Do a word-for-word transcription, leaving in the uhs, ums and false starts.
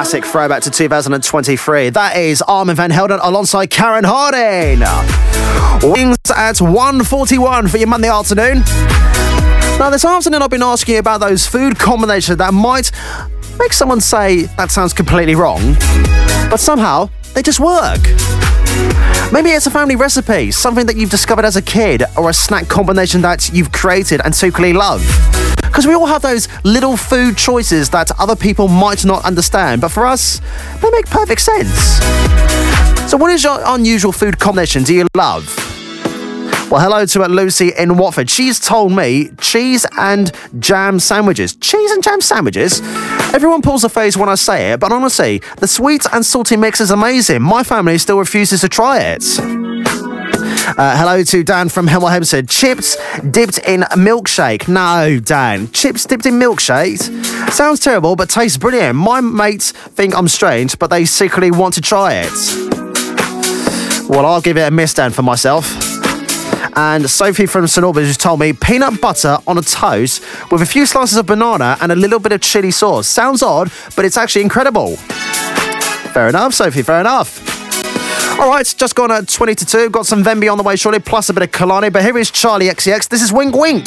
classic throwback to two thousand twenty-three. That is Armin van Helden alongside Karen Harding. Wings at one forty-one for your Monday afternoon. Now, this afternoon I've been asking you about those food combinations that might make someone say that sounds completely wrong, but somehow they just work. Maybe it's a family recipe, something that you've discovered as a kid, or a snack combination that you've created and secretly love. Because we all have those little food choices that other people might not understand, but for us, they make perfect sense. So what is your unusual food combination do you love? Well, hello to Lucy in Watford. She's told me cheese and jam sandwiches. Cheese and jam sandwiches? Everyone pulls a face when I say it, but honestly, the sweet and salty mix is amazing. My family still refuses to try it. Uh, hello to Dan from Hemel Hempstead. Chips dipped in milkshake. No, Dan. Chips dipped in milkshake? Sounds terrible, but tastes brilliant. My mates think I'm strange, but they secretly want to try it. Well, I'll give it a miss, Dan, for myself. And Sophie from Saint Albans just told me peanut butter on a toast with a few slices of banana and a little bit of chili sauce. Sounds odd, but it's actually incredible. Fair enough, Sophie, fair enough. All right, just gone at twenty to two. Got some Venby on the way shortly, plus a bit of Kalani. But here is Charlie X C X. This is Wink Wink.